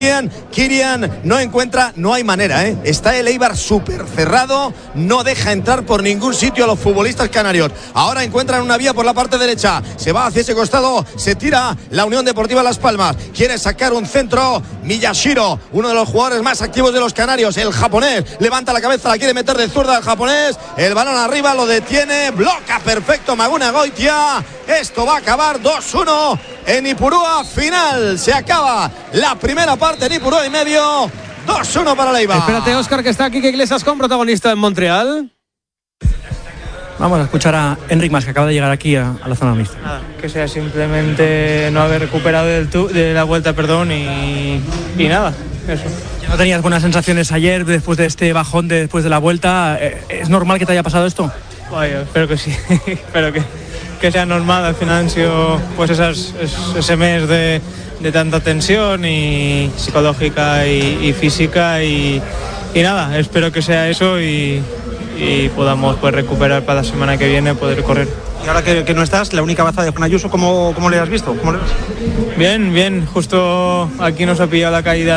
Kirian no encuentra, no hay manera, está el Eibar súper cerrado, no deja entrar por ningún sitio a los futbolistas canarios. Ahora encuentran una vía por la parte derecha, se va hacia ese costado, se tira la Unión Deportiva Las Palmas, quiere sacar un centro, Miyashiro, uno de los jugadores más activos de los canarios, el japonés, levanta la cabeza, la quiere meter de zurda el japonés, el balón arriba, lo detiene, bloca perfecto Maguna Goitia. Esto va a acabar 2-1 en Ipurúa. Final, se acaba la primera parte en Ipurúa y medio. 2-1 para el Eibar. Espérate, Óscar, que está aquí, que Iglesias con protagonista en Montreal. Vamos a escuchar a Enric Mas, que acaba de llegar aquí a la zona mixta. Nada, que sea simplemente no haber recuperado de la vuelta, y nada, eso. ¿No tenías buenas sensaciones ayer después de este bajón después de la vuelta? ¿Es normal que te haya pasado esto? Vaya, espero que sí, espero que sea normal. Al final han sido pues ese mes de tanta tensión y psicológica y física y nada, espero que sea eso y podamos pues recuperar para la semana que viene, poder correr. Y ahora que no estás, la única baza de Juan Ayuso, ¿cómo le has visto? ¿Cómo le ves? Bien, justo aquí nos ha pillado la caída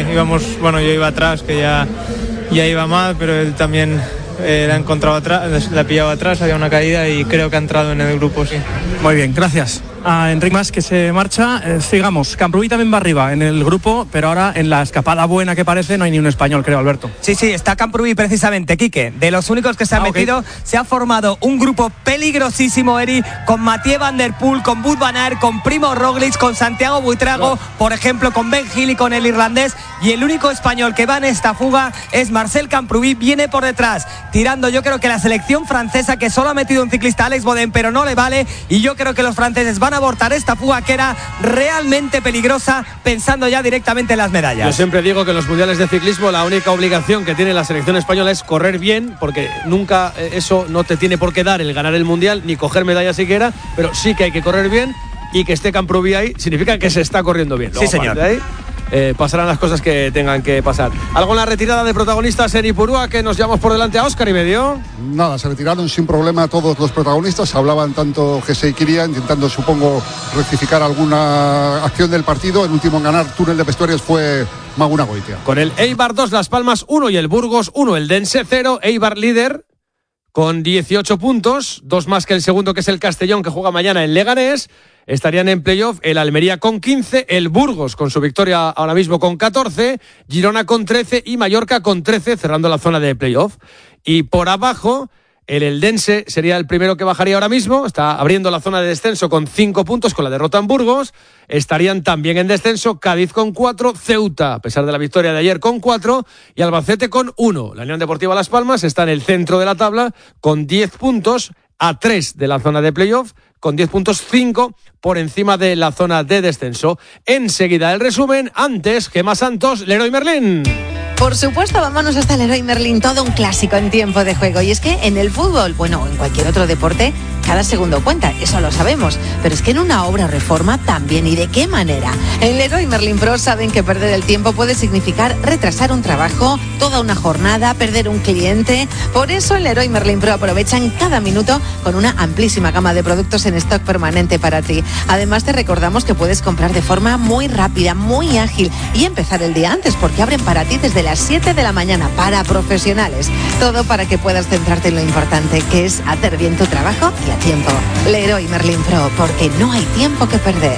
yo iba atrás, que ya iba mal, pero él también la ha encontrado atrás, la ha pillado atrás, había una caída y creo que ha entrado en el grupo, sí. Muy bien, gracias a Enric Mas, que se marcha. Sigamos, Camprubí también va arriba en el grupo, pero ahora en la escapada buena que parece no hay ni un español, creo, Alberto. Sí, está Camprubí precisamente, Quique. De los únicos que se han metido, se ha formado un grupo peligrosísimo, Eri, con Mathieu Van Der Poel, con Wout van Aert, con Primo Roglic, con Santiago Buitrago, por ejemplo, con Ben Hill y con el irlandés, y el único español que va en esta fuga es Marcel Camprubí, viene por detrás, tirando yo creo que la selección francesa, que solo ha metido un ciclista, Alex Bodin, pero no le vale, y yo creo que los franceses van a abortar esta fuga que era realmente peligrosa, pensando ya directamente en las medallas. Yo siempre digo que en los mundiales de ciclismo la única obligación que tiene la selección española es correr bien, porque nunca eso no te tiene por qué dar el ganar el mundial ni coger medallas siquiera, pero sí que hay que correr bien, y que esté Camprubí ahí significa que se está corriendo bien. Luego, sí, señor. Pasarán las cosas que tengan que pasar. ¿Algo en la retirada de protagonistas en Ipurúa que nos llevamos por delante a Óscar y medio? Nada, se retiraron sin problema todos los protagonistas. Hablaban tanto Gese y Kirian, intentando, supongo, rectificar alguna acción del partido. El último en ganar túnel de vestuarios fue Maguna Goitia. Con el Eibar 2, Las Palmas 1 y el Burgos 1, el Dense 0. Eibar líder con 18 puntos, 2 más que el segundo, que es el Castellón, que juega mañana en Leganés. Estarían en playoff el Almería con 15, el Burgos con su victoria ahora mismo con 14, Girona con 13 y Mallorca con 13, cerrando la zona de playoff. Y por abajo, el Eldense sería el primero que bajaría ahora mismo, está abriendo la zona de descenso con 5 puntos con la derrota en Burgos. Estarían también en descenso Cádiz con 4, Ceuta, a pesar de la victoria de ayer, con 4 y Albacete con 1. La Unión Deportiva Las Palmas está en el centro de la tabla con 10 puntos, a 3 de la zona de playoff, con 10 puntos, 5 por encima de la zona de descenso. Enseguida el resumen, antes Gemma Santos, Leroy Merlin. Por supuesto, vámonos hasta el Leroy Merlin, todo un clásico en tiempo de juego. Y es que en el fútbol, bueno, en cualquier otro deporte, cada segundo cuenta, eso lo sabemos. Pero es que en una obra o reforma también, ¿y de qué manera? En Leroy Merlin Pro saben que perder el tiempo puede significar retrasar un trabajo, toda una jornada, perder un cliente. Por eso en Leroy Merlin Pro aprovechan cada minuto con una amplísima gama de productos en stock permanente para ti. Además, te recordamos que puedes comprar de forma muy rápida, muy ágil y empezar el día antes, porque abren para ti desde las 7 de la mañana para profesionales. Todo para que puedas centrarte en lo importante, que es hacer bien tu trabajo y a tiempo. Leroy Merlin Pro, porque no hay tiempo que perder.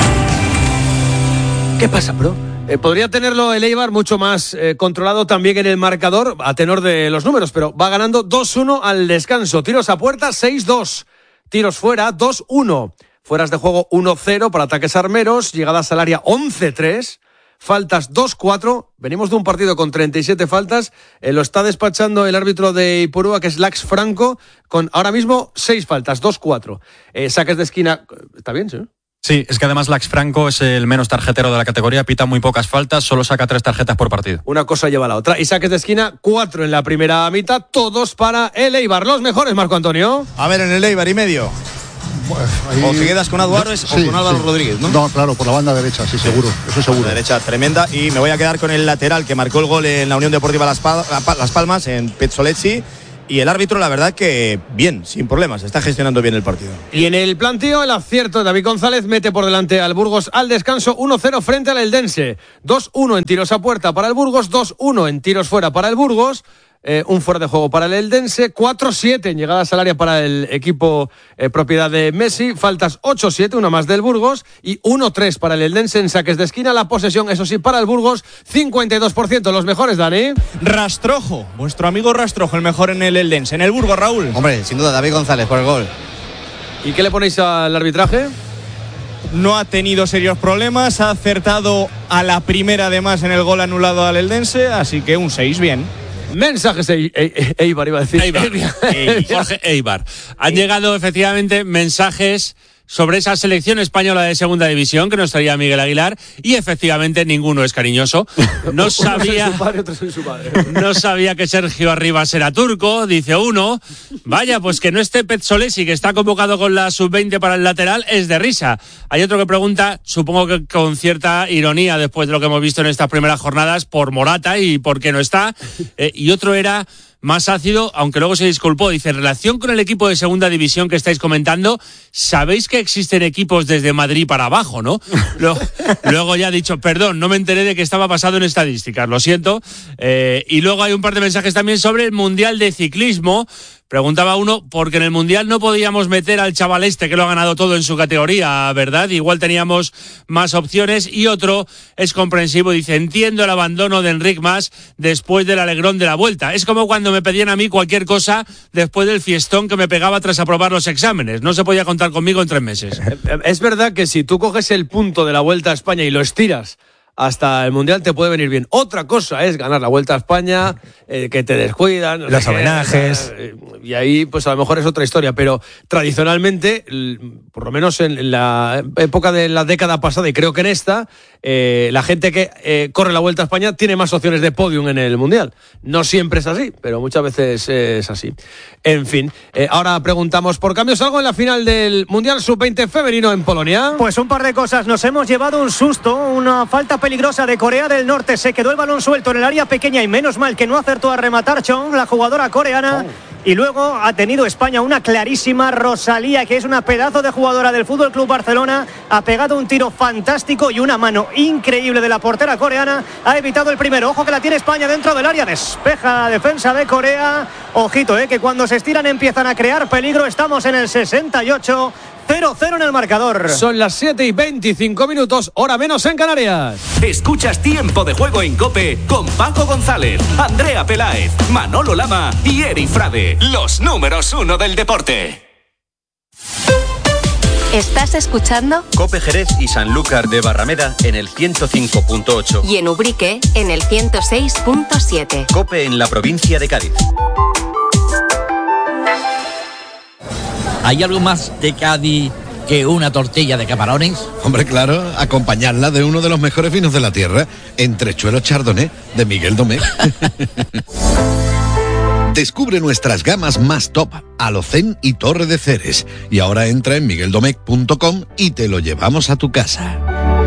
¿Qué pasa, bro? Podría tenerlo el Eibar mucho más controlado también en el marcador, a tenor de los números, pero va ganando 2-1 al descanso. Tiros a puerta, 6-2. Tiros fuera, 2-1. Fueras de juego, 1-0 para ataques armeros. Llegadas al área, 11-3. Faltas 2-4, venimos de un partido con 37 faltas, lo está despachando el árbitro de Ipurúa, que es Lax Franco, con ahora mismo 6 faltas, 2-4. Saques de esquina, ¿está bien, sí? Sí, es que además Lax Franco es el menos tarjetero de la categoría, pita muy pocas faltas, solo saca 3 tarjetas por partido. Una cosa lleva a la otra. Y saques de esquina, 4 en la primera mitad, todos para el Eibar. Los mejores, Marco Antonio. A ver, en el Eibar y medio. Ahí... O te quedas con Álvaro o con Álvaro Rodríguez, ¿no? No, claro, por la banda derecha, sí, seguro, eso seguro. La derecha tremenda, y me voy a quedar con el lateral que marcó el gol en la Unión Deportiva Las Palmas, en Pezzolezzi, y el árbitro, la verdad que bien, sin problemas, está gestionando bien el partido. Y en el planteo, el acierto de David González mete por delante al Burgos al descanso 1-0 frente al Eldense. 2-1 en tiros a puerta para el Burgos, 2-1 en tiros fuera para el Burgos. Un fuera de juego para el Eldense, 4-7 en llegadas al área para el equipo propiedad de Messi, faltas 8-7, una más del Burgos, y 1-3 para el Eldense en saques de esquina. La posesión, eso sí, para el Burgos, 52%. Los mejores, Dani. Rastrojo, vuestro amigo Rastrojo, el mejor en el Eldense. En el Burgos, Raúl. Hombre, sin duda, David González por el gol. ¿Y qué le ponéis al arbitraje? No ha tenido serios problemas, ha acertado a la primera además en el gol anulado al Eldense, así que un 6, bien. Mensajes Eibar, iba a decir. Jorge Eibar. Han llegado efectivamente mensajes sobre esa selección española de segunda división que nos traía Miguel Aguilar, y efectivamente ninguno es cariñoso. No sabía, no sabía que Sergio Arribas era turco, dice uno. Vaya, pues que no esté Petzolesi, que está convocado con la sub-20 para el lateral, es de risa. Hay otro que pregunta, supongo que con cierta ironía después de lo que hemos visto en estas primeras jornadas, por Morata y por qué no está. Y otro era más ácido, aunque luego se disculpó. Dice, en relación con el equipo de segunda división que estáis comentando, sabéis que existen equipos desde Madrid para abajo, ¿no? Luego ya ha dicho, perdón, no me enteré de que estaba pasado en estadísticas, lo siento. Y luego hay un par de mensajes también sobre el Mundial de Ciclismo. Preguntaba uno, porque en el Mundial no podíamos meter al chaval este que lo ha ganado todo en su categoría, ¿verdad? Igual teníamos más opciones. Y otro es comprensivo, dice, entiendo el abandono de Enric Mas después del alegrón de la Vuelta. Es como cuando me pedían a mí cualquier cosa después del fiestón que me pegaba tras aprobar los exámenes. No se podía contar conmigo en 3 meses. Es verdad que si tú coges el punto de la Vuelta a España y lo estiras hasta el Mundial, te puede venir bien. Otra cosa es ganar la Vuelta a España, que te descuidan, los homenajes, y ahí pues a lo mejor es otra historia, pero tradicionalmente, por lo menos en la época de la década pasada y creo que en esta, la gente que corre la Vuelta a España tiene más opciones de podium en el Mundial. No siempre es así, pero muchas veces es así. En fin, ahora preguntamos por cambios. ¿Algo en la final del Mundial Sub-20 femenino en Polonia? Pues un par de cosas. Nos hemos llevado un susto, una falta peligrosa de Corea del Norte. Se quedó el balón suelto en el área pequeña y menos mal que no acertó a rematar Chong, la jugadora coreana. Y luego ha tenido España una clarísima. Rosalía, que es una pedazo de jugadora del Fútbol Club Barcelona, ha pegado un tiro fantástico y una mano increíble de la portera coreana. Ha evitado el primero. Ojo que la tiene España dentro del área. Despeja la defensa de Corea. Ojito, que cuando se estiran empiezan a crear peligro. Estamos en el 68. 0-0 en el marcador. Son las 7:25, hora menos en Canarias. Escuchas Tiempo de Juego en COPE con Paco González, Andrea Peláez, Manolo Lama y Eri Frade, los números 1 del deporte. ¿Estás escuchando? COPE Jerez y Sanlúcar de Barrameda en el 105.8. Y en Ubrique en el 106.7. COPE en la provincia de Cádiz. ¿Hay algo más de Cádiz que una tortilla de camarones? Hombre, claro, acompañarla de uno de los mejores vinos de la tierra, Entrechuelo Chardonnay, de Miguel Domecq. Descubre nuestras gamas más top, Alocén y Torre de Ceres. Y ahora entra en migueldomecq.com y te lo llevamos a tu casa.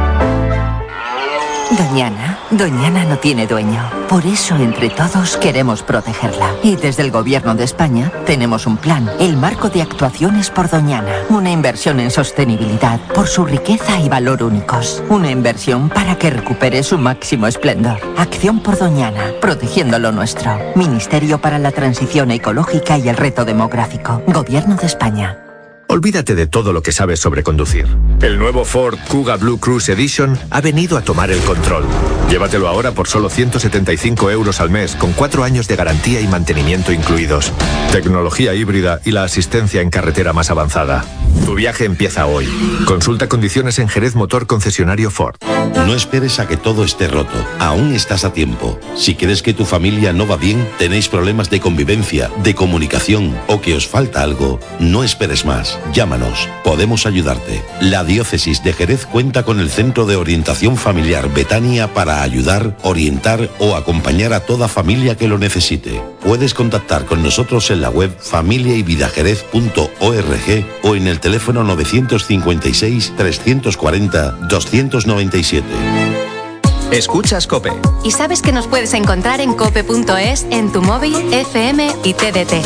Doñana no tiene dueño. Por eso, entre todos, queremos protegerla. Y desde el Gobierno de España tenemos un plan, el Marco de Actuaciones por Doñana. Una inversión en sostenibilidad por su riqueza y valor únicos. Una inversión para que recupere su máximo esplendor. Acción por Doñana, protegiendo lo nuestro. Ministerio para la Transición Ecológica y el Reto Demográfico. Gobierno de España. Olvídate de todo lo que sabes sobre conducir. El nuevo Ford Kuga Blue Cruise Edition ha venido a tomar el control. Llévatelo ahora por solo 175 € al mes, con 4 años de garantía y mantenimiento incluidos. Tecnología híbrida y la asistencia en carretera más avanzada. Tu viaje empieza hoy. Consulta condiciones en Jerez Motor Concesionario Ford. No esperes a que todo esté roto. Aún estás a tiempo. Si crees que tu familia no va bien, tenéis problemas de convivencia, de comunicación o que os falta algo, no esperes más. Llámanos, podemos ayudarte. La Diócesis de Jerez cuenta con el Centro de Orientación Familiar Betania para ayudar, orientar o acompañar a toda familia que lo necesite. Puedes contactar con nosotros en la web familiayvidajerez.org o en el teléfono 956 340 297. Escuchas COPE. Y sabes que nos puedes encontrar en cope.es, en tu móvil, FM y TDT.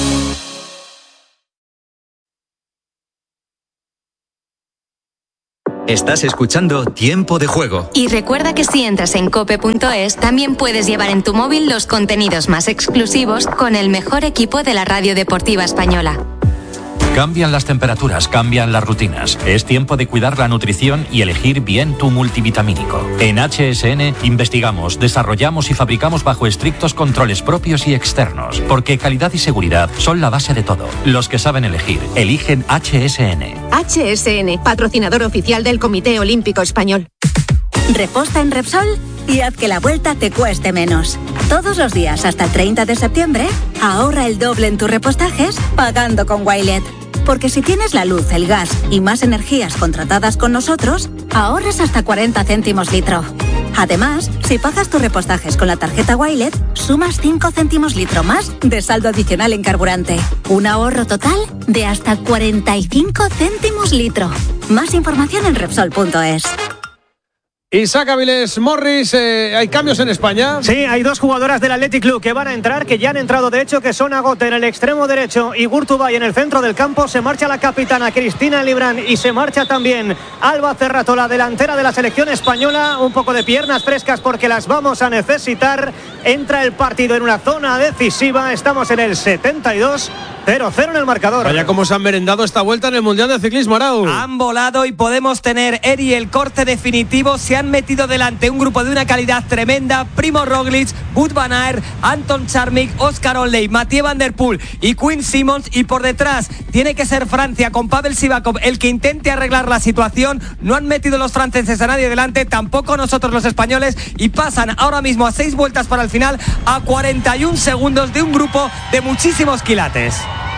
Estás escuchando Tiempo de Juego. Y recuerda que si entras en cope.es, también puedes llevar en tu móvil los contenidos más exclusivos con el mejor equipo de la radio deportiva española. Cambian las temperaturas, cambian las rutinas. Es tiempo de cuidar la nutrición y elegir bien tu multivitamínico. En HSN investigamos, desarrollamos y fabricamos bajo estrictos controles propios y externos, porque calidad y seguridad son la base de todo. Los que saben elegir, eligen HSN. HSN, patrocinador oficial del Comité Olímpico Español. Reposta en Repsol y haz que la vuelta te cueste menos. Todos los días hasta el 30 de septiembre, ahorra el doble en tus repostajes pagando con Wilet. Porque si tienes la luz, el gas y más energías contratadas con nosotros, ahorras hasta 40 céntimos litro. Además, si pagas tus repostajes con la tarjeta Wilet, sumas 5 céntimos litro más de saldo adicional en carburante. Un ahorro total de hasta 45 céntimos litro. Más información en Repsol.es. Isaac Avilés Morris, ¿hay cambios en España? Sí, hay dos jugadoras del Athletic Club que van a entrar, que ya han entrado de hecho, que son Agote en el extremo derecho y Gurtubay en el centro del campo. Se marcha la capitana Cristina Librán y se marcha también Alba Cerrato, la delantera de la selección española. Un poco de piernas frescas porque las vamos a necesitar. Entra el partido en una zona decisiva. Estamos en el 72. 0-0 en el marcador. Vaya cómo se han merendado esta vuelta en el Mundial de Ciclismo, Arau. Han volado y podemos tener, Eri, el corte definitivo. Se han metido delante un grupo de una calidad tremenda. Primo Roglic, Wout van Aert, Anton Charmik, Oscar Oley, Mathieu Van Der Poel y Quinn Simmons. Y por detrás tiene que ser Francia con Pavel Sivakov el que intente arreglar la situación. No han metido los franceses a nadie delante, tampoco nosotros los españoles. Y pasan ahora mismo a 6 vueltas para el final, a 41 segundos de un grupo de muchísimos quilates.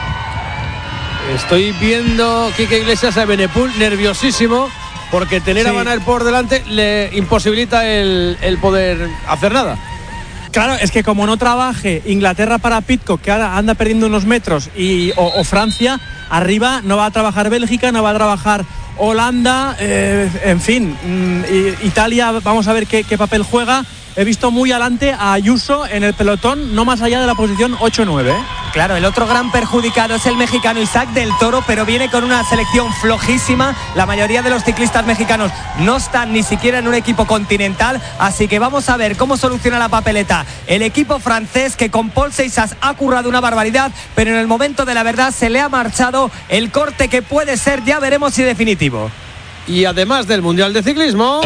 Estoy viendo Quique Iglesias a Benepul nerviosísimo porque tener a Van Aert por delante le imposibilita el poder hacer nada. Claro, es que como no trabaje Inglaterra para Pidcock, que ahora anda perdiendo unos metros, o Francia, arriba no va a trabajar Bélgica, no va a trabajar Holanda, en fin, Italia, vamos a ver qué papel juega. He visto muy adelante a Ayuso en el pelotón, no más allá de la posición 8-9. Claro, el otro gran perjudicado es el mexicano Isaac del Toro, pero viene con una selección flojísima. La mayoría de los ciclistas mexicanos no están ni siquiera en un equipo continental, así que vamos a ver cómo soluciona la papeleta el equipo francés, que con Paul Seixas ha currado una barbaridad, pero en el momento de la verdad se le ha marchado el corte que puede ser, ya veremos si definitivo. Y además del Mundial de Ciclismo...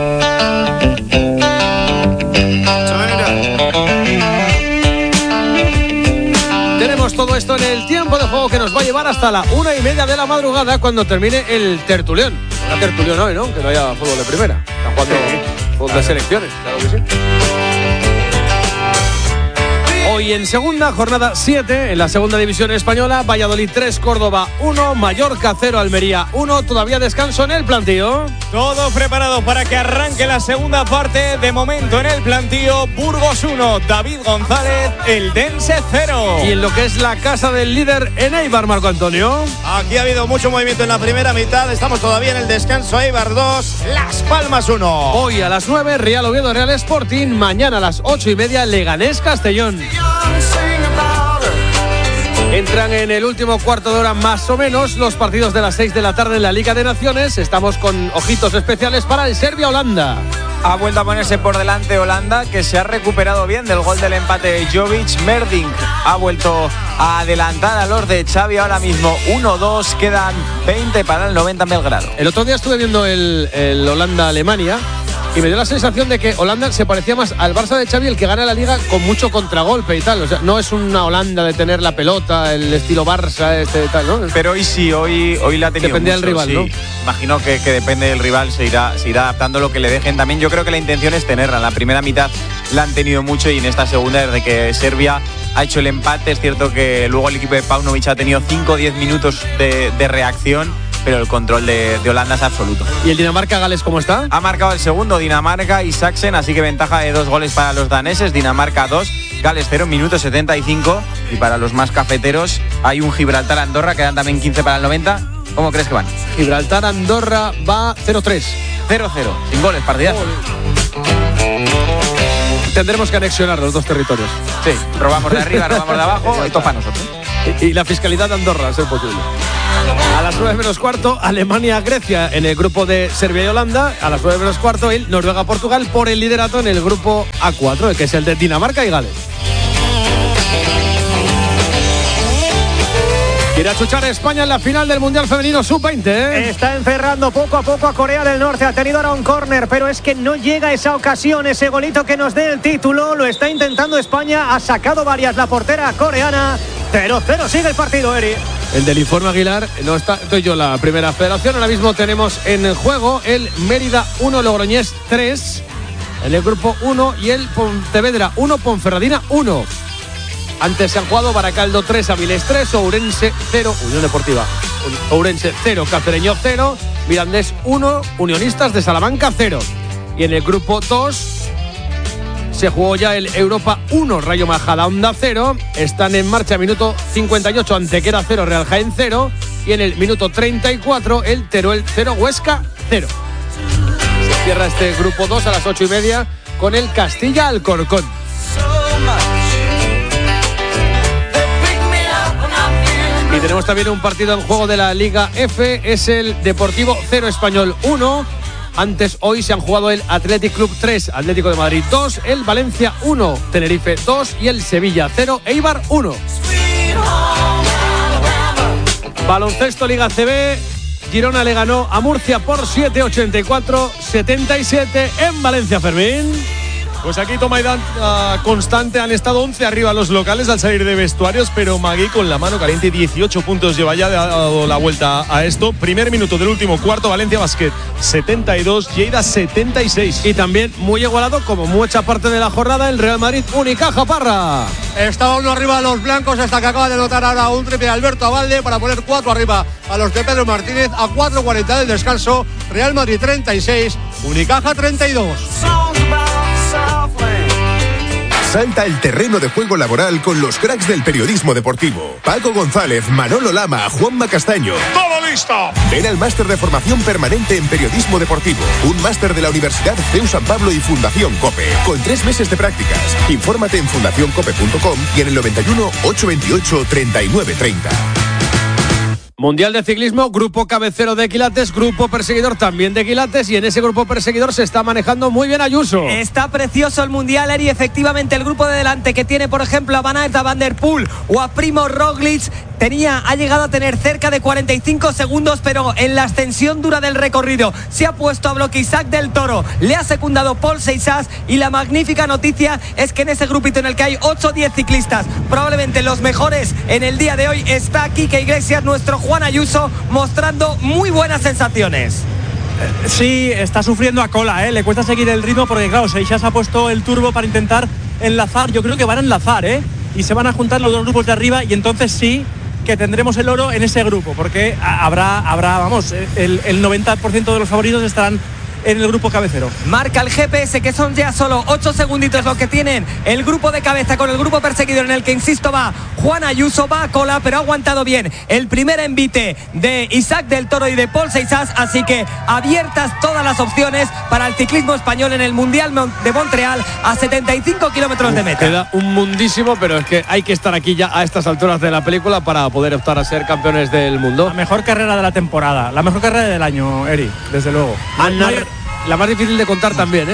tenemos todo esto en el tiempo de juego que nos va a llevar hasta la 1:30 de la madrugada, cuando termine el tertulión. Una tertulión hoy, ¿no? Que no haya fútbol de primera. Están jugando fútbol de selecciones, claro que sí. Hoy en segunda, jornada 7, en la segunda división española, Valladolid 3, Córdoba 1, Mallorca 0, Almería 1, todavía descanso en el plantío. Todo preparado para que arranque la segunda parte. De momento en el plantío, Burgos 1, David González, Eldense 0. Y en lo que es la casa del líder en Eibar, Marco Antonio. Aquí ha habido mucho movimiento en la primera mitad, estamos todavía en el descanso. Eibar 2, Las Palmas 1. Hoy a las 9, Real Oviedo, Real Sporting. Mañana a las 8:30, Leganés Castellón. Entran en el último cuarto de hora más o menos los partidos de las 6 de la tarde en la Liga de Naciones. Estamos con ojitos especiales para el Serbia-Holanda. Ha vuelto a ponerse por delante Holanda, que se ha recuperado bien del gol del empate de Jovic. Merdink ha vuelto a adelantar a los de Xavi ahora mismo 1-2, quedan 20 para el 90 en Belgrado. El otro día estuve viendo el Holanda-Alemania y me dio la sensación de que Holanda se parecía más al Barça de Xavi, el que gana la Liga con mucho contragolpe y tal. O sea, no es una Holanda de tener la pelota, el estilo Barça y tal, ¿no? Pero hoy sí, hoy la ha tenido. Depende mucho, del rival, sí. ¿no? Imagino que depende del rival, se irá adaptando lo que le dejen. También yo creo que la intención es tenerla. En la primera mitad la han tenido mucho y en esta segunda, desde que Serbia ha hecho el empate, es cierto que luego el equipo de Paunovic ha tenido 5 o 10 minutos de reacción, pero el control de Holanda es absoluto. ¿Y el Dinamarca-Gales cómo está? Ha marcado el segundo Dinamarca y Saxen, así que ventaja de 2 goles para los daneses. Dinamarca 2, Gales 0, minuto 75. Y para los más cafeteros hay un Gibraltar-Andorra, quedan también 15 para el 90. ¿Cómo crees que van? Gibraltar-Andorra va 0-3. 0-0, sin goles, partidazo. Tendremos que anexionar los dos territorios. Sí, robamos de arriba, robamos de abajo y todo para nosotros. Y la fiscalidad de Andorra, a ser posible. A las 9 menos cuarto, Alemania-Grecia en el grupo de Serbia y Holanda. A las 9 menos cuarto, el Noruega-Portugal por el liderato en el grupo A4, que es el de Dinamarca y Gales. Quiere achuchar a España en la final del Mundial Femenino Sub-20, ¿eh? Está encerrando poco a poco a Corea del Norte. Ha tenido ahora un córner, pero es que no llega esa ocasión, ese golito que nos dé el título. Lo está intentando España. Ha sacado varias la portera coreana. 0-0 sigue el partido, Eri. El del informe Aguilar, no está, estoy yo la primera federación. Ahora mismo tenemos en juego el Mérida 1, Logroñés 3 en el grupo 1 y el Pontevedra 1, Ponferradina 1. Antes se han jugado Baracaldo 3, Avilés 3, Ourense 0, Unión Deportiva Ourense 0, Cacereño 0, Mirandés 1, Unionistas de Salamanca 0. Y en el grupo 2 se jugó ya el Europa 1, Rayo Majadahonda 0. Están en marcha minuto 58, Antequera 0, Real Jaén 0. Y en el minuto 34, el Teruel 0, Huesca 0. Se cierra este grupo 2 a las 8:30 con el Castilla Alcorcón. Y tenemos también un partido en juego de la Liga F, es el Deportivo 0, Español 1. Antes hoy se han jugado el Athletic Club 3, Atlético de Madrid 2, el Valencia 1, Tenerife 2 y el Sevilla 0, Eibar 1. Baloncesto Liga CB, Girona le ganó a Murcia por 7-84-77 en Valencia, Fermín. Pues aquí toma y constante, han estado 11 arriba los locales al salir de vestuarios, pero Magui con la mano caliente, 18 puntos lleva ya, ha dado la vuelta a esto. Primer minuto del último cuarto, Valencia Basket 72, Lleida 76. Y también muy igualado, como mucha parte de la jornada, el Real Madrid Unicaja, Parra. Estaba uno arriba de los blancos hasta que acaba de anotar ahora un triple de Alberto Abalde para poner 4 arriba a los de Pedro Martínez a 4:40 del descanso. Real Madrid 36, Unicaja 32. Salta el terreno de juego laboral con los cracks del periodismo deportivo. Paco González, Manolo Lama, Juanma Castaño. ¡Todo listo! Ven al máster de formación permanente en periodismo deportivo. Un máster de la Universidad CEU San Pablo y Fundación COPE. Con 3 meses de prácticas. Infórmate en fundacioncope.com y en el 91 828 3930. Mundial de Ciclismo, grupo cabecero de Quilates, grupo perseguidor también de Quilates, y en ese grupo perseguidor se está manejando muy bien Ayuso. Está precioso el Mundial, Eri. Efectivamente, el grupo de delante que tiene, por ejemplo, a Van Aert, a Van der Poel o a Primo Roglic, ha llegado a tener cerca de 45 segundos, pero en la ascensión dura del recorrido se ha puesto a bloque Isaac del Toro, le ha secundado Paul Seixas, y la magnífica noticia es que en ese grupito en el que hay 8 o 10 ciclistas, probablemente los mejores en el día de hoy, está Quique Iglesias, nuestro Juan Ayuso, mostrando muy buenas sensaciones. Sí, está sufriendo a cola, le cuesta seguir el ritmo porque, claro, Seixas ha puesto el turbo para intentar enlazar. Yo creo que van a enlazar, y se van a juntar los dos grupos de arriba, y entonces sí que tendremos el oro en ese grupo, porque habrá vamos, el 90% de los favoritos estarán en el grupo cabecero. Marca el GPS que son ya solo 8 segunditos lo que tienen el grupo de cabeza con el grupo perseguidor, en el que, insisto, va Juan Ayuso, va a cola, pero ha aguantado bien el primer envite de Isaac del Toro y de Paul Seixas, así que abiertas todas las opciones para el ciclismo español en el Mundial de Montreal a 75 kilómetros de meta. Queda un mundísimo, pero es que hay que estar aquí ya a estas alturas de la película para poder optar a ser campeones del mundo. La mejor carrera de la temporada, la mejor carrera del año, Eri, desde luego. La más difícil de contar también,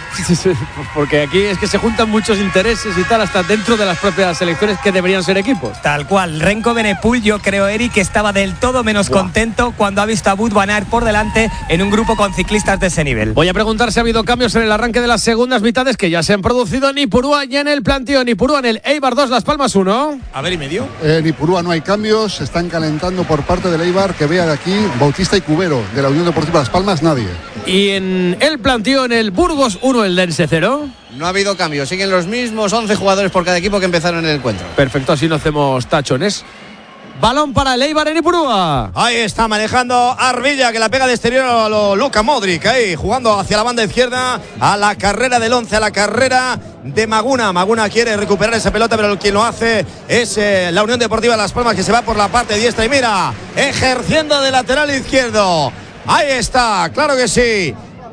porque aquí es que se juntan muchos intereses y tal, hasta dentro de las propias selecciones que deberían ser equipos. Tal cual. Renko Benepul, yo creo, Eri, que estaba del todo menos contento cuando ha visto a Wout van Aert por delante en un grupo con ciclistas de ese nivel. Voy a preguntar si ha habido cambios en el arranque de las segundas mitades que ya se han producido en Ipurúa y en el plantío. Ipurúa en el Eibar 2, Las Palmas 1. A ver, ¿y medio? En Ipurúa no hay cambios, se están calentando por parte del Eibar, que vea de aquí Bautista y Cubero, de la Unión Deportiva Las Palmas, nadie. Y en el plantío, en el Burgos 1, el Dense 0. No ha habido cambios, siguen los mismos 11 jugadores por cada equipo que empezaron en el encuentro. Perfecto, así no hacemos tachones. Balón para el Eibar en Ipurúa. Ahí está manejando Arbilla, que la pega de exterior a lo Luka Modric, ahí jugando hacia la banda izquierda, a la carrera del 11, a la carrera de Maguna. Maguna quiere recuperar esa pelota, pero quien lo hace es la Unión Deportiva Las Palmas, que se va por la parte diestra y mira, ejerciendo de lateral izquierdo. Ahí está, claro que sí.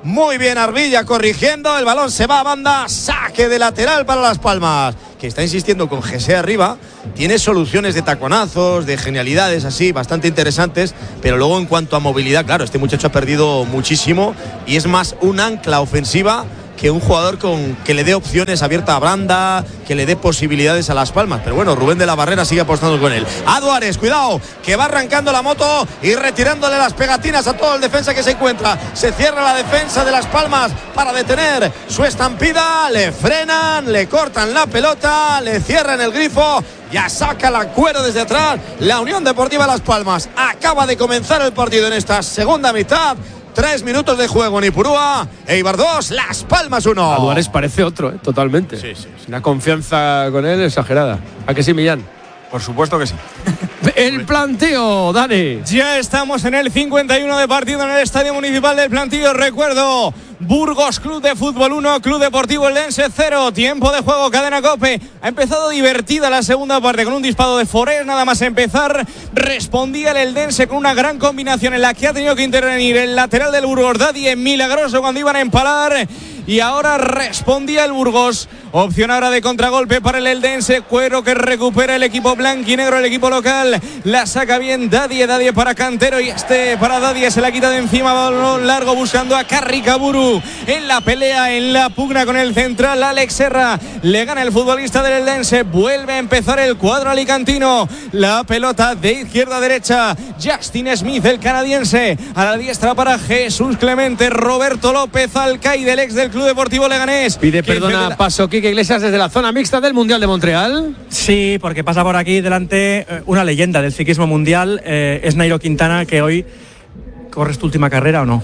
Muy bien Arbilla corrigiendo. El balón se va a banda. Saque de lateral para Las Palmas, que está insistiendo con Jesse arriba. Tiene soluciones de taconazos, de genialidades así, bastante interesantes. Pero luego en cuanto a movilidad, claro, este muchacho ha perdido muchísimo. Y es más un ancla ofensiva que un jugador que le dé opciones abiertas a Branda, que le dé posibilidades a Las Palmas. Pero bueno, Rubén de la Barrera sigue apostando con él. A Duárez, cuidado, que va arrancando la moto y retirándole las pegatinas a todo el defensa que se encuentra. Se cierra la defensa de Las Palmas para detener su estampida. Le frenan, le cortan la pelota, le cierran el grifo. Ya saca la cuero desde atrás la Unión Deportiva Las Palmas. Acaba de comenzar el partido en esta segunda mitad. 3 minutos de juego en Ipurúa. Eibar 2, Las Palmas 1. A Duárez parece otro, totalmente. Sí, sí. Una confianza con él exagerada. ¿A que sí, Millán? Por supuesto que sí. El planteo, Dani. Ya estamos en el 51 de partido en el Estadio Municipal del Plantío. Recuerdo, Burgos Club de Fútbol 1, Club Deportivo Eldense 0. Tiempo de juego, cadena COPE. Ha empezado divertida la segunda parte con un disparo de Forés. Nada más empezar, respondía el Eldense con una gran combinación en la que ha tenido que intervenir el lateral del Burgos, Daddy, en milagroso cuando iban a empalar. Y ahora respondía el Burgos. Opción ahora de contragolpe para el Eldense. Cuero que recupera el equipo blanquinegro, el equipo local. La saca bien Daddy para Cantero. Y para Daddy se la quita de encima. Balón largo buscando a Carricaburu. En la pelea, en la pugna con el central. Alex Serra. Le gana el futbolista del Eldense. Vuelve a empezar el cuadro alicantino. La pelota de izquierda a derecha. Justin Smith, el canadiense. A la diestra para Jesús Clemente. Roberto López Alcaide, el ex del Club Deportivo Leganés. Pide perdón a paso Quique Iglesias desde la zona mixta del Mundial de Montreal. Sí, porque pasa por aquí delante una leyenda del ciclismo mundial. Es Nairo Quintana, que hoy corres tu última carrera, ¿o no?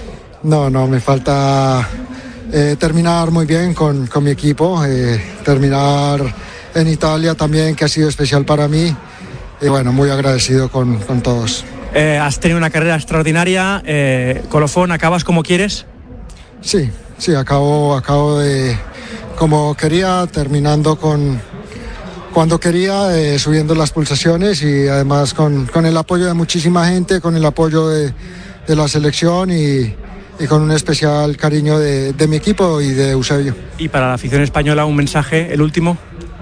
No, me falta terminar muy bien con mi equipo, terminar en Italia también, que ha sido especial para mí. Y bueno, muy agradecido con todos. Has tenido una carrera extraordinaria. Colofón, ¿acabas como quieres? Sí, acabo de como quería, terminando cuando quería, subiendo las pulsaciones y además con el apoyo de muchísima gente, con el apoyo de la selección y con un especial cariño de mi equipo y de Eusebio. Y para la afición española, un mensaje, el último.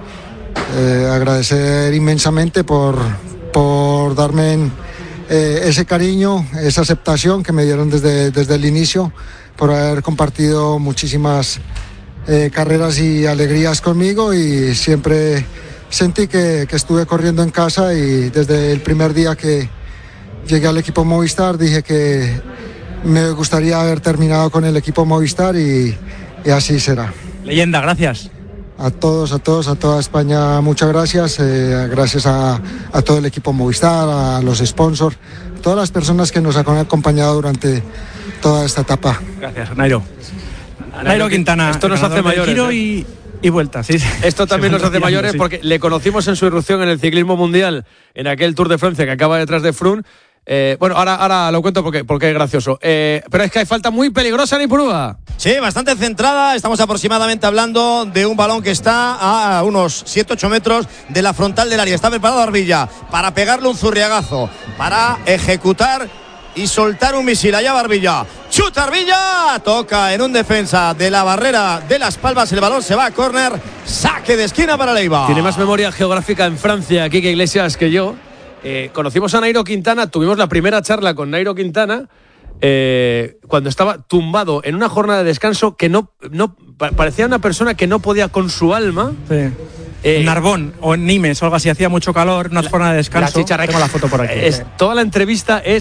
Agradecer inmensamente por darme ese cariño, esa aceptación que me dieron desde el inicio, por haber compartido muchísimas carreras y alegrías conmigo, y siempre sentí que estuve corriendo en casa, y desde el primer día que llegué al equipo Movistar dije que me gustaría haber terminado con el equipo Movistar, y así será. Leyenda, gracias. A todos, a toda España, muchas gracias. Gracias a todo el equipo Movistar, a los sponsors, a todas las personas que nos han acompañado durante toda esta etapa. Gracias, Nairo. Nairo Quintana. Esto nos hace mayores. Giro y vuelta, sí. Esto también nos hace mayores, sí, porque le conocimos en su irrupción en el ciclismo mundial, en aquel Tour de Francia que acaba detrás de Froome. Bueno, ahora lo cuento porque es gracioso. Pero es que hay falta muy peligrosa en Ipurúa. Sí, bastante centrada. Estamos aproximadamente hablando de un balón que está a unos 7-8 metros de la frontal del área. Está preparado Arbilla para pegarle un zurriagazo, para ejecutar y soltar un misil. Allá va Arbilla. Chuta Arbilla. Toca en un defensa de la barrera de Las Palmas. El balón se va a córner. Saque de esquina para Leiva. Tiene más memoria geográfica en Francia, Quique Iglesias, que yo. Conocimos a Nairo Quintana, tuvimos la primera charla con Nairo Quintana cuando estaba tumbado en una jornada de descanso que no parecía una persona que no podía con su alma. Sí. Narbonne o en Nimes o algo así, hacía mucho calor, una jornada de descanso. Tengo la foto por aquí. Toda la entrevista es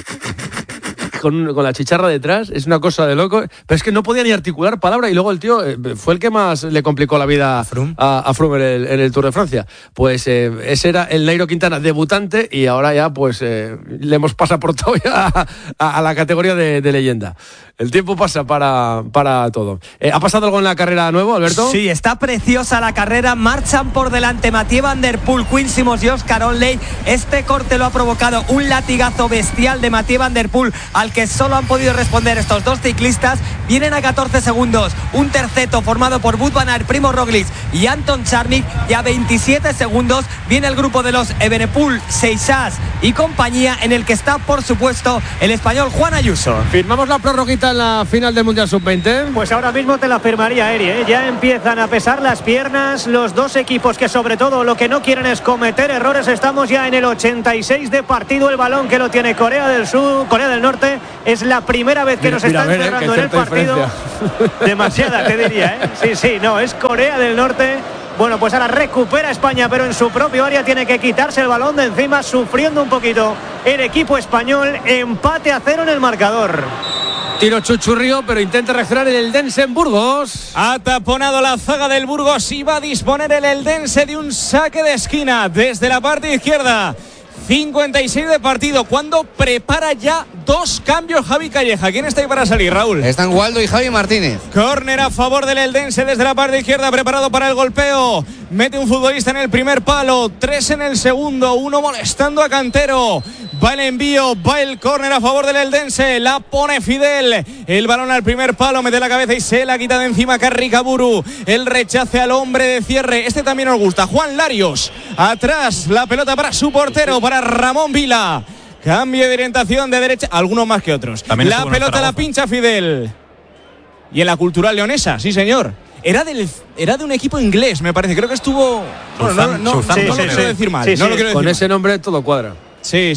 con la chicharra detrás, es una cosa de loco, pero es que no podía ni articular palabra, y luego el tío fue el que más le complicó la vida a Froome en el Tour de Francia. Pues ese era el Nairo Quintana debutante, y ahora ya pues le hemos pasaportado ya a la categoría de leyenda. El tiempo pasa para todo. ¿Ha pasado algo en la carrera nuevo, Alberto? Sí, está preciosa la carrera. Marchan por delante Mathieu Van Der Poel, Quinn Simmons y Oscar Onley. Este corte lo ha provocado un latigazo bestial de Mathieu Van Der Poel al al que solo han podido responder estos dos ciclistas. Vienen a 14 segundos un terceto formado por Wout van Aert, Primo Roglic y Anton Charnik, y a 27 segundos viene el grupo de los Evenepoel, Seixas y compañía, en el que está por supuesto el español Juan Ayuso. ¿Firmamos la prórroguita en la final del Mundial Sub-20? Pues ahora mismo te la firmaría, Eri, ¿eh? Ya empiezan a pesar las piernas los dos equipos, que sobre todo lo que no quieren es cometer errores. Estamos ya en el 86 de partido. El balón que lo tiene Corea del Sur, Corea del Norte. Es la primera vez que nos están encerrando en el partido. Demasiada, te diría, ¿eh? Sí, no, es Corea del Norte. Bueno, pues ahora recupera España, pero en su propio área tiene que quitarse el balón de encima, sufriendo un poquito el equipo español. Empate a 0 en el marcador. Tiro chuchurrío, pero intenta reaccionar el Eldense en Burgos. Ha taponado la zaga del Burgos y va a disponer el Eldense de un saque de esquina desde la parte izquierda. 56 de partido, cuando prepara ya dos cambios Javi Calleja. ¿Quién está ahí para salir, Raúl? Están Waldo y Javi Martínez. Córner a favor del Eldense desde la parte izquierda, preparado para el golpeo. Mete un futbolista en el primer palo, 3 en el segundo, 1 molestando a Cantero. Va el envío, va el córner a favor del Eldense, la pone Fidel. El balón al primer palo, mete la cabeza y se la quita de encima Carricaburu. El rechace al hombre de cierre, este también nos gusta, Juan Larios. Atrás, la pelota para su portero, para Ramón Vila. Cambio de orientación de derecha, algunos más que otros. También la pelota la pincha Fidel. Y en la Cultural Leonesa, sí señor. Era de un equipo inglés, me parece. Creo que estuvo... Bueno, no lo quiero decir mal. No lo quiero decir con mal. ese nombre todo cuadra. Sí.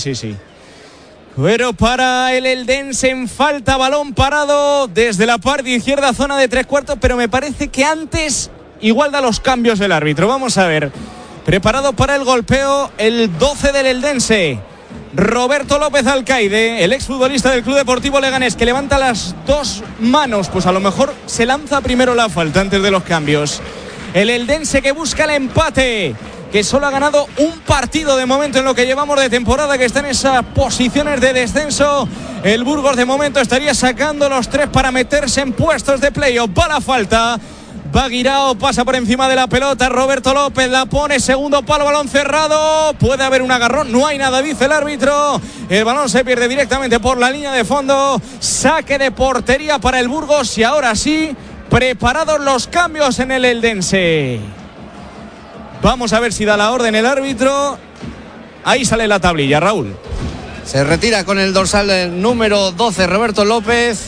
Pero para el Eldense en falta, balón parado desde la parte izquierda, zona de 3/4, pero me parece que antes igual da los cambios el árbitro. Vamos a ver. Preparado para el golpeo el 12 del Eldense, Roberto López Alcaide, el exfutbolista del Club Deportivo Leganés, que levanta las dos manos. Pues a lo mejor se lanza primero la falta antes de los cambios. El Eldense que busca el empate, que solo ha ganado un partido de momento en lo que llevamos de temporada, que está en esas posiciones de descenso. El Burgos de momento estaría sacando los 3 para meterse en puestos de playoff. Va la falta, va Guirao, pasa por encima de la pelota, Roberto López la pone, segundo palo, balón cerrado, puede haber un agarrón, no hay nada, dice el árbitro. El balón se pierde directamente por la línea de fondo, saque de portería para el Burgos, y ahora sí, preparados los cambios en el Eldense. Vamos a ver si da la orden el árbitro. Ahí sale la tablilla, Raúl. Se retira con el dorsal número 12 Roberto López,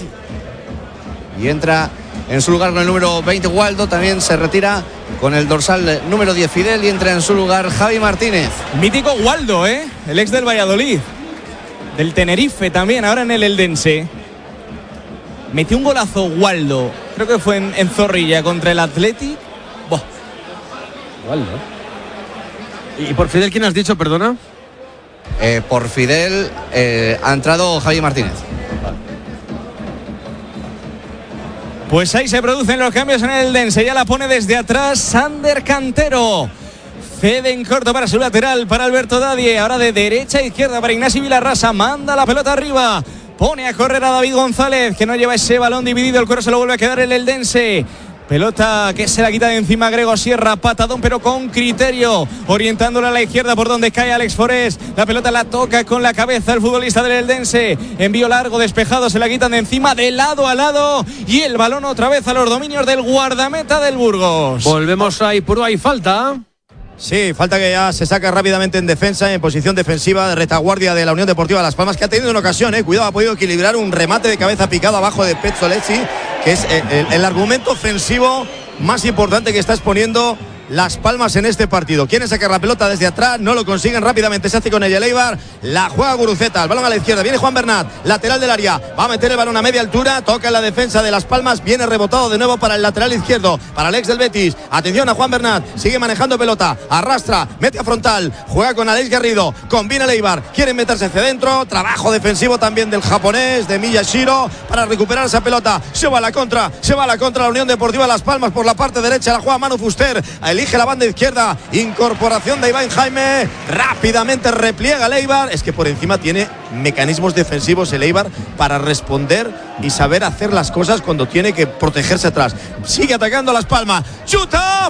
y entra en su lugar con el número 20 Waldo. También se retira con el dorsal número 10 Fidel, y entra en su lugar Javi Martínez. Mítico Waldo, el ex del Valladolid, del Tenerife también, ahora en el Eldense. Metió un golazo Waldo, creo que fue en Zorrilla contra el Athletic. Waldo. ¿Y por Fidel quién has dicho, perdona? Por Fidel ha entrado Javi Martínez. Pues ahí se producen los cambios en el Eldense. Ya la pone desde atrás Sander Cantero. Cede en corto para su lateral, para Alberto Dadie. Ahora de derecha a izquierda para Ignasi Vilarrasa. Manda la pelota arriba. Pone a correr a David González, que no lleva ese balón dividido. El cuero se lo vuelve a quedar el Eldense. Pelota que se la quita de encima Grego Sierra, patadón pero con criterio, orientándola a la izquierda por donde cae Alex Forés. La pelota la toca con la cabeza el futbolista del Eldense. Envío largo, despejado, se la quitan de encima de lado a lado, y el balón otra vez a los dominios del guardameta del Burgos. Volvemos a Ipurúa, hay falta. Sí, falta que ya se saca rápidamente en defensa, en posición defensiva de retaguardia de la Unión Deportiva Las Palmas, que ha tenido una ocasión, cuidado, ha podido equilibrar un remate de cabeza picado abajo de Pezzolesi, que es el argumento ofensivo más importante que está exponiendo Las Palmas en este partido. Quieren sacar la pelota desde atrás, no lo consiguen, rápidamente se hace con ella el Eibar, la juega Guruceta, el balón a la izquierda, viene Juan Bernat, lateral del área, va a meter el balón a media altura, toca en la defensa de Las Palmas, viene rebotado de nuevo para el lateral izquierdo, para el ex del Betis. Atención a Juan Bernat, sigue manejando pelota, arrastra, mete a frontal, juega con Alex Garrido, combina el Eibar, quieren meterse hacia adentro, trabajo defensivo también del japonés, de Miyashiro, para recuperar esa pelota. Se va a la contra la Unión Deportiva Las Palmas por la parte derecha, la juega Manu Fuster, elige la banda izquierda, incorporación de Iván Jaime, rápidamente repliega el Eibar. Es que por encima tiene mecanismos defensivos el Eibar para responder y saber hacer las cosas cuando tiene que protegerse atrás. Sigue atacando Las Palmas, chuta,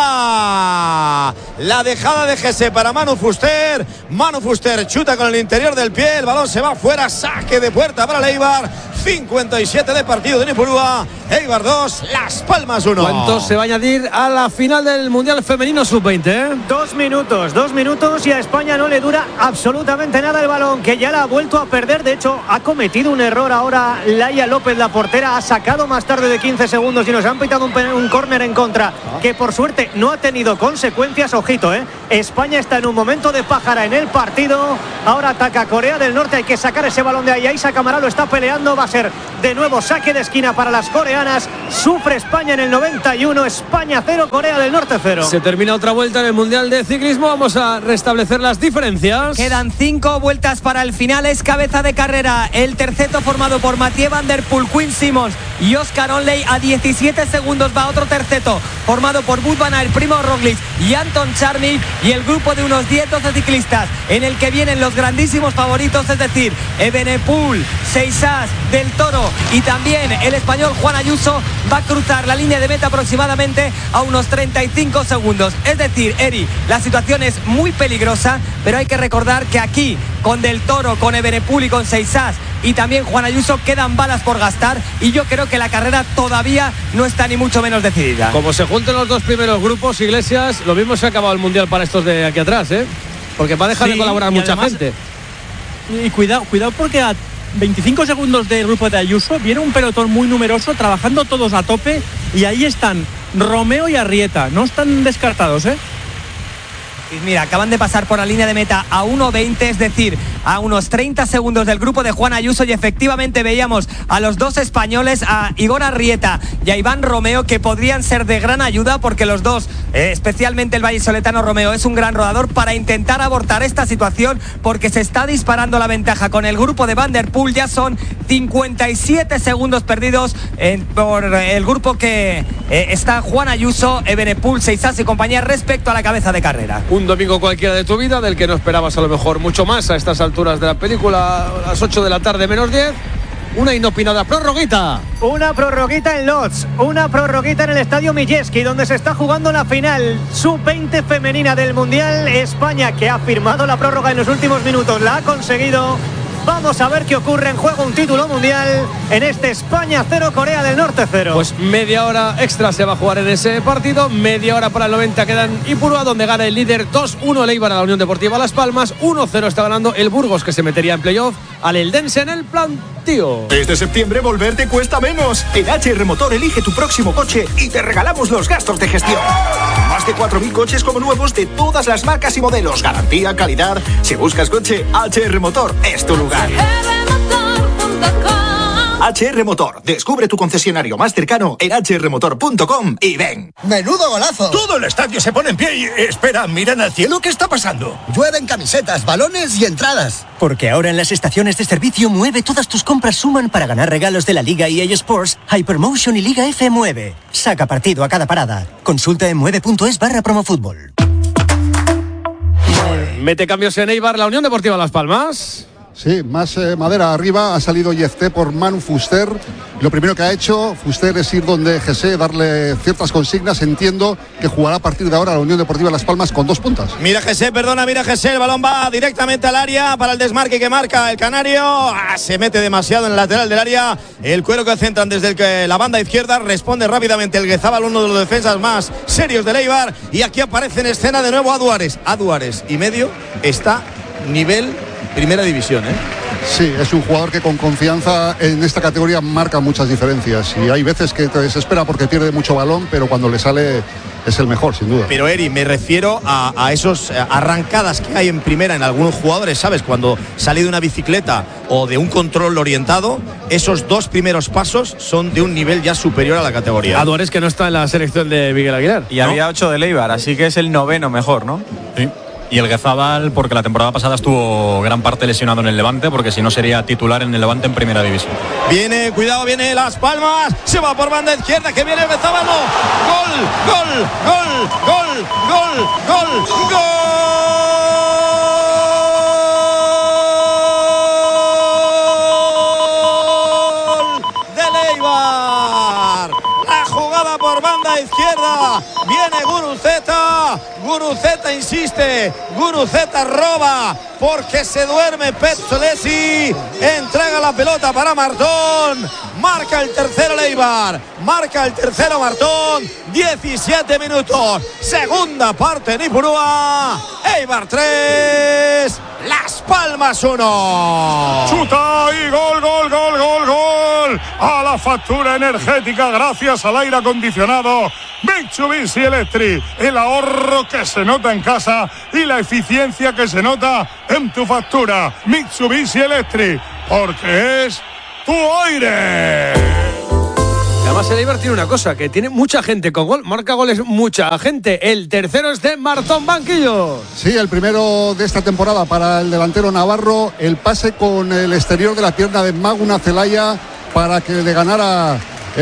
fuera. La dejada de Jesse para Manu Fuster. Manu Fuster chuta con el interior del pie, el balón se va fuera, saque de puerta para el Eibar. 57 de partido de Nipurúa. Eibar 2, Las Palmas 1. ¿Cuántos se va a añadir a la final del Mundial Femenino Sub-20? 2 minutos y a España no le dura absolutamente nada el balón, que ya la ha vuelto a perder. De hecho, ha cometido un error ahora Laia López, la portera. Ha sacado más tarde de 15 segundos y nos han pitado un córner en contra, que por suerte no ha tenido consecuencias. Ojito, España está en un momento de pájara en el partido. Ahora ataca Corea del Norte, hay que sacar ese balón de ahí. Isa Camará lo está peleando, va a ser de nuevo saque de esquina para las coreanas. Sufre España en el 91, España 0, Corea del Norte 0. Se termina otra vuelta en el Mundial de Ciclismo. Vamos a restablecer las diferencias. Quedan 5 vueltas para el final. Es cabeza de carrera el terceto, formado por Mathieu Van Der Poel, Quinn Simmons y Oscar Onley. A 17 segundos va otro terceto, formado por Wout van Aert, Primo Roglic y Anton Charny, y el grupo de unos 10-12 ciclistas en el que vienen los grandísimos favoritos, es decir, Evenepoel, Seixas, Del Toro y también el español Juan Ayuso. Va a cruzar la línea de meta aproximadamente a unos 35 segundos. Es decir, Eri, la situación es muy peligrosa, pero hay que recordar que aquí, con Del Toro, con Evenepoel y con Seixas y también Juan Ayuso, quedan balas por gastar, y yo creo que la carrera todavía no está ni mucho menos decidida. Como se junten los dos primeros grupos, Iglesias, lo mismo se ha acabado el Mundial para estos de aquí atrás, porque va a dejar de colaborar mucha gente. Y cuidado porque a 25 segundos del grupo de Ayuso viene un pelotón muy numeroso, trabajando todos a tope, y ahí están Romeo y Arrieta, no están descartados, Mira, acaban de pasar por la línea de meta a 1.20, es decir, a unos 30 segundos del grupo de Juan Ayuso, y efectivamente veíamos a los dos españoles, a Igor Arrieta y a Iván Romeo, que podrían ser de gran ayuda, porque los dos, especialmente el vallisoletano Romeo, es un gran rodador para intentar abortar esta situación, porque se está disparando la ventaja con el grupo de Van Der Poel. Ya son 57 segundos perdidos por el grupo que está Juan Ayuso, Evenepoel, Seixas y compañía respecto a la cabeza de carrera. Un domingo cualquiera de tu vida, del que no esperabas a lo mejor mucho más a estas alturas de la película, a las 8 de la tarde menos 10. Una inopinada prorroguita. Una prorroguita en Lodz, una prorroguita en el estadio Milleski, donde se está jugando la final sub-20 femenina del Mundial. España, que ha firmado la prórroga en los últimos minutos, la ha conseguido. Vamos a ver qué ocurre. En juego un título mundial en este España 0, Corea del Norte 0. Pues media hora extra se va a jugar en ese partido. Media hora para el 90 queda en Ipurúa, donde gana el líder 2-1 el Eibar a la Unión Deportiva Las Palmas. 1-0 está ganando el Burgos, que se metería en playoff, al Eldense en el plantío. Desde septiembre volver te cuesta menos. En HR Motor elige tu próximo coche y te regalamos los gastos de gestión. Más de 4.000 coches como nuevos de todas las marcas y modelos. Garantía, calidad. Si buscas coche, HR Motor es tu lugar. HR Motor. Descubre tu concesionario más cercano en hrmotor.com y ven. ¡Menudo golazo! Todo el estadio se pone en pie y... Espera, miran al cielo, ¿qué está pasando? Llueven camisetas, balones y entradas. Porque ahora en las estaciones de servicio Mueve todas tus compras suman para ganar regalos de la Liga EA Sports, Hypermotion y Liga F Mueve. Saca partido a cada parada. Consulta en mueve.es/promofútbol. Mete cambios en Eibar, la Unión Deportiva Las Palmas. Sí, más madera arriba. Ha salido Yefté por Manu Fuster. Lo primero que ha hecho Fuster es ir donde Jesse, darle ciertas consignas. Entiendo que jugará a partir de ahora la Unión Deportiva Las Palmas con 2 puntas. Mira Jesse, el balón va directamente al área para el desmarque que marca el canario. Se mete demasiado en el lateral del área. El cuero que centran desde la banda izquierda. Responde rápidamente el Guezábal, uno de los defensas más serios del Eibar. Y aquí aparece en escena de nuevo Aduares. Aduares y medio está nivel Primera División, Sí, es un jugador que con confianza en esta categoría marca muchas diferencias, y hay veces que te desespera porque pierde mucho balón, pero cuando le sale es el mejor, sin duda. Pero Eri, me refiero a esos arrancadas que hay en primera en algunos jugadores, ¿sabes? Cuando sale de una bicicleta o de un control orientado, esos 2 primeros pasos son de un nivel ya superior a la categoría. Aduares, que no está en la selección de Miguel Aguilar. Y había 8 de Eibar, así que es el 9º mejor, ¿no? Sí. Y el Guezábal, porque la temporada pasada estuvo gran parte lesionado en el Levante, porque si no sería titular en el Levante en Primera División. Viene, cuidado, viene Las Palmas, se va por banda izquierda, que viene el Guezábal, no. Gol del Eibar. La jugada por banda izquierda. Viene Guruceta insiste, Guruceta roba porque se duerme Petzolesi, entrega la pelota para Martón, marca el tercero Eibar, marca el tercero Martón, 17 minutos, segunda parte en Ipurúa, Eibar 3, Las Palmas 1. Chuta y gol a la factura energética gracias al aire acondicionado Mitsubishi Electric, el ahorro que se nota en casa y la eficiencia que se nota en tu factura. Mitsubishi Electric, porque es tu aire. Además el Eibar tiene una cosa, que tiene mucha gente con gol, marca goles mucha gente. El tercero es de Martón Banquillo. Sí, el primero de esta temporada para el delantero navarro, el pase con el exterior de la pierna de Maguna Zelaya para que le ganara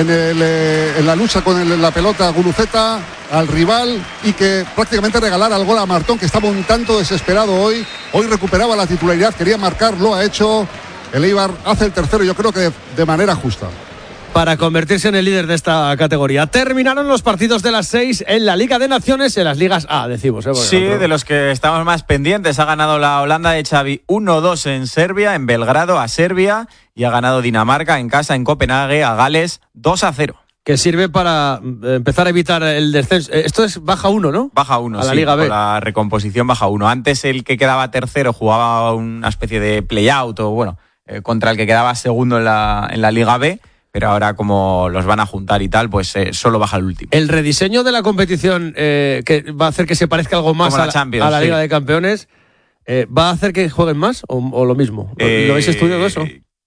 en la lucha con la pelota Guruceta al rival y que prácticamente regalara el gol a Martón, que estaba un tanto desesperado hoy recuperaba la titularidad, quería marcar, lo ha hecho. El Eibar hace el tercero, yo creo que de manera justa, para convertirse en el líder de esta categoría. Terminaron los partidos de las 6 en la Liga de Naciones, en las ligas A, decimos. Sí, de los que estamos más pendientes. Ha ganado la Holanda de Xavi 1-2 en Serbia, en Belgrado a Serbia, y ha ganado Dinamarca en casa en Copenhague a Gales 2-0. Que sirve para empezar a evitar el descenso. Esto es baja 1, ¿no? Baja 1, a la Liga B. Por la recomposición baja 1. Antes el que quedaba tercero jugaba una especie de play-out o contra el que quedaba segundo en la Liga B. Pero ahora como los van a juntar y tal, pues solo baja el último. El rediseño de la competición que va a hacer que se parezca algo más a la Liga de Campeones, ¿va a hacer que jueguen más o lo mismo? ¿Lo habéis estudiado eso?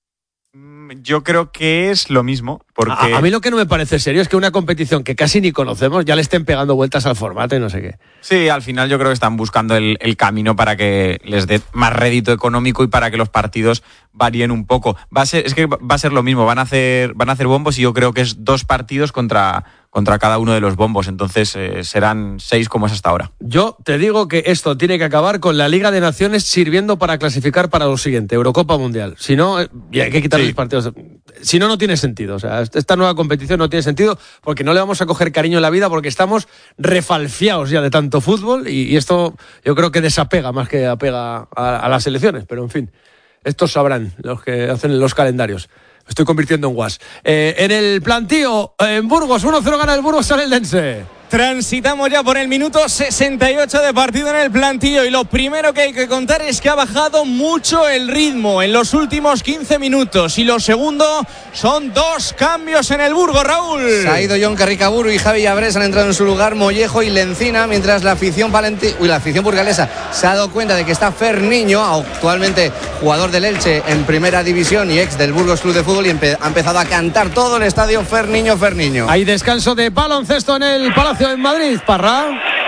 Yo creo que es lo mismo. Porque a mí lo que no me parece serio es que una competición que casi ni conocemos ya le estén pegando vueltas al formato y no sé qué. Sí, al final yo creo que están buscando el camino para que les dé más rédito económico y para que los partidos varíen un poco. Va a ser lo mismo, van a hacer bombos y yo creo que es 2 partidos contra cada uno de los bombos, entonces serán 6 como es hasta ahora. Yo te digo que esto tiene que acabar con la Liga de Naciones sirviendo para clasificar para lo siguiente, Eurocopa Mundial. Si no, hay que quitar los partidos. Si no, no tiene sentido. O sea, esta nueva competición no tiene sentido porque no le vamos a coger cariño en la vida porque estamos refalfiados ya de tanto fútbol y esto yo creo que desapega más que apega a las selecciones, pero en fin, estos sabrán los que hacen los calendarios. Me estoy convirtiendo en guas. En el plantío, en Burgos, 1-0 gana el Burgos al Eldense. Transitamos ya por el minuto 68 de partido en el plantillo y lo primero que hay que contar es que ha bajado mucho el ritmo en los últimos 15 minutos y lo segundo son 2 cambios en el Burgos, Raúl. Se ha ido Jon Carricaburu y Javi Abrés, han entrado en su lugar Mollejo y Lencina, mientras la afición burgalesa se ha dado cuenta de que está Ferniño, actualmente jugador del Elche en primera división y ex del Burgos Club de Fútbol, y ha empezado a cantar todo el estadio Ferniño. Hay descanso de baloncesto en el Palacio en Madrid, Parra.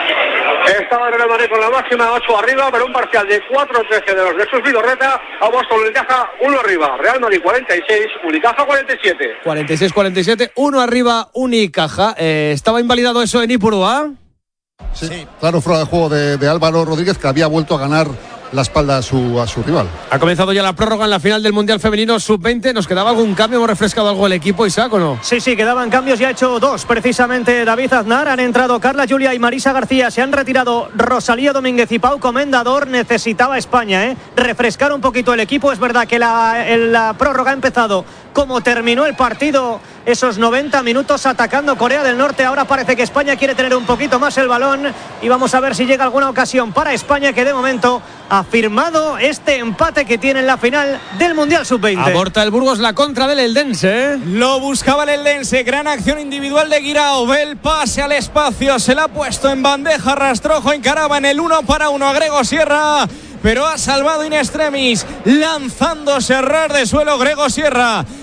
Estaba en el Madrid con la máxima 8 arriba, pero un parcial de 4-13 de los de Jesús Vidorreta. Ha puesto Unicaja 1 arriba. Real Madrid 46, Unicaja 47. 46-47, 1 arriba Unicaja. ¿Estaba invalidado eso en Ipurúa? Sí, claro, fuera de juego de Álvaro Rodríguez, que había vuelto a ganar la espalda a su rival. Ha comenzado ya la prórroga en la final del Mundial Femenino Sub-20. ¿Nos quedaba algún cambio? ¿Hemos refrescado algo el equipo, Isaac, o no? Sí, quedaban cambios, ya ha hecho 2 precisamente David Aznar. Han entrado Carla Julia y Marisa García. Se han retirado Rosalía Domínguez y Pau Comendador. Necesitaba España refrescar un poquito el equipo. Es verdad que la prórroga ha empezado como terminó el partido, esos 90 minutos atacando Corea del Norte. Ahora parece que España quiere tener un poquito más el balón y vamos a ver si llega alguna ocasión para España, que de momento ha firmado este empate que tiene en la final del Mundial Sub-20. Aborta el Burgos la contra del Eldense. Lo buscaba el Eldense, gran acción individual de Guirao, ve el pase al espacio, se la ha puesto en bandeja, Rastrojo encaraba en el 1-1 a Grego Sierra, pero ha salvado in extremis, lanzándose a ras de suelo Grego Sierra.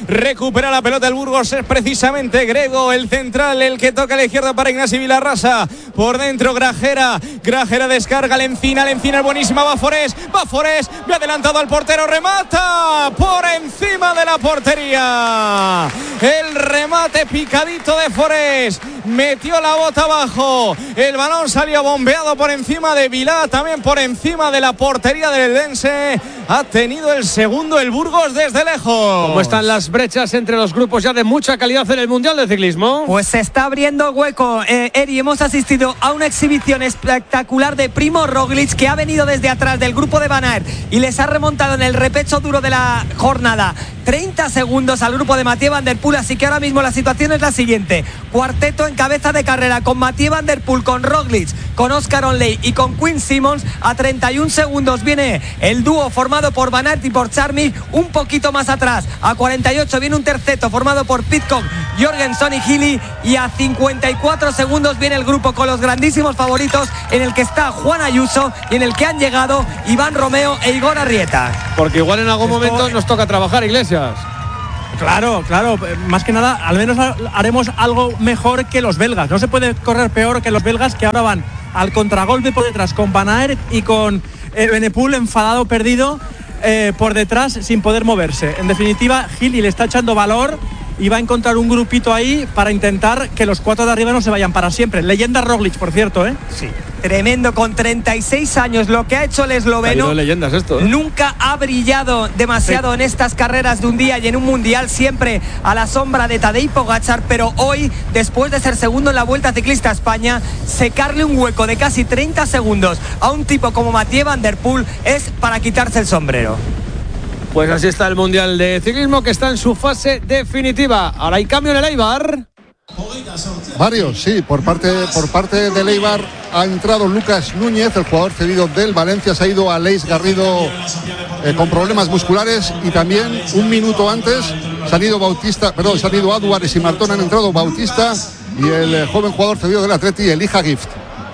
Recupera la pelota el Burgos. Es precisamente Grego, el central, el que toca a la izquierda para Ignasi Vilarrasa. Por dentro Grajera descarga, Lencina es buenísima, va Forés, me ha adelantado al portero, remata por encima de la portería. El remate picadito de Forés, metió la bota abajo, el balón salió bombeado por encima de Vilá, también por encima de la portería del Eldense. Ha tenido el segundo el Burgos desde lejos. ¿Cómo están las brechas entre los grupos ya de mucha calidad en el Mundial de Ciclismo? Pues se está abriendo hueco, Eri. Hemos asistido a una exhibición espectacular de Primo Roglic, que ha venido desde atrás del grupo de Van Aert y les ha remontado en el repecho duro de la jornada 30 segundos al grupo de Mathieu Van Der Poel. Así que ahora mismo la situación es la siguiente: cuarteto en cabeza de carrera con Mathieu Van Der Poel, con Roglic, con Oscar Onley y con Quinn Simmons. A 31 segundos viene el dúo formado por Van Aert y por Charmy. Un poquito más atrás, a 48, viene un terceto formado por Pidcock, Jorgenson y Healy. Y a 54 segundos viene el grupo con los grandísimos favoritos, en el que está Juan Ayuso y en el que han llegado Iván Romeo e Igor Arrieta. Porque igual en algún momento nos toca trabajar, Iglesias. Claro, más que nada, al menos haremos algo mejor que los belgas. No se puede correr peor que los belgas, que ahora van al contragolpe por detrás con Van Aert y con Evenepoel enfadado, perdido por detrás, sin poder moverse. En definitiva, Gili le está echando valor y va a encontrar un grupito ahí para intentar que los cuatro de arriba no se vayan para siempre. Leyenda Roglic, por cierto, ¿eh? Sí. Tremendo, con 36 años, lo que ha hecho el esloveno. Leyendas esto, ¿eh? Nunca ha brillado demasiado en estas carreras de un día y en un mundial, siempre a la sombra de Tadej Pogačar, pero hoy, después de ser segundo en la Vuelta Ciclista a España, secarle un hueco de casi 30 segundos a un tipo como Mathieu Van Der Poel es para quitarse el sombrero. Pues así está el Mundial de Ciclismo, que está en su fase definitiva. Ahora hay cambio en el Eibar. Varios, sí, por parte del Eibar ha entrado Lucas Núñez, el jugador cedido del Valencia. Se ha ido a Leis Garrido con problemas musculares, y también un minuto antes se han ido Aduares y Martón, han entrado Bautista y el joven jugador cedido del Atleti, Elijah Gift.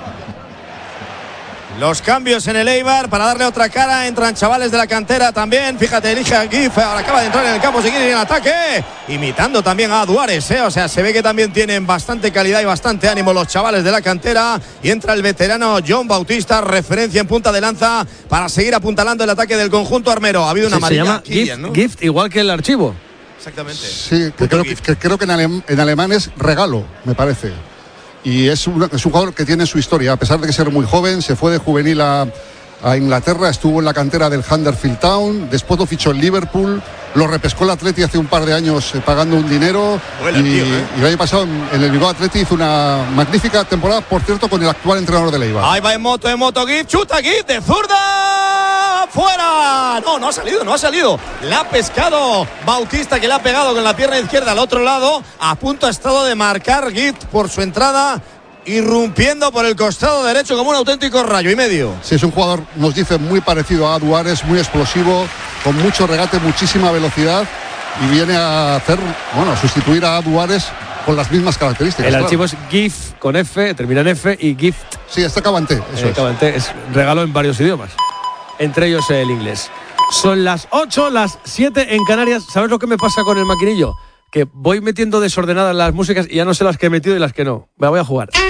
Los cambios en el Eibar para darle otra cara. Entran chavales de la cantera también. Fíjate, Elijah Gift ahora acaba de entrar en el campo, se quiere ir en ataque, imitando también a Duárez, O sea, se ve que también tienen bastante calidad y bastante ánimo los chavales de la cantera. Y entra el veterano John Bautista, referencia en punta de lanza, para seguir apuntalando el ataque del conjunto armero. Ha habido una amarilla. Se llama Gift, ¿no? Gift, igual que el archivo. Exactamente. Sí, creo que en alemán es regalo, me parece. Y es un jugador que tiene su historia, a pesar de que ser muy joven. Se fue de juvenil a Inglaterra, estuvo en la cantera del Huddersfield Town, después lo fichó en Liverpool, lo repescó el Atleti hace un par de años pagando un dinero. Y el año pasado en el Bilbao Atleti hizo una magnífica temporada, por cierto, con el actual entrenador de Eibar. Ahí va en moto Gift, chuta Gift de zurda, fuera. No ha salido. La ha pescado Bautista, que le ha pegado con la pierna izquierda al otro lado. A punto ha estado de marcar Gift por su entrada, irrumpiendo por el costado derecho como un auténtico rayo y medio. Sí, es un jugador, nos dice, muy parecido a Duárez, muy explosivo, con mucho regate, muchísima velocidad, y viene a sustituir a Duárez con las mismas características. El archivo es GIF con F, termina en F, y Gift. Sí, está Cabanté, eso es. Cabanté es regalo en varios idiomas, entre ellos el inglés. Son las 8, las 7 en Canarias. ¿Sabes lo que me pasa con el maquinillo? Que voy metiendo desordenadas las músicas y ya no sé las que he metido y las que no. Me voy a jugar.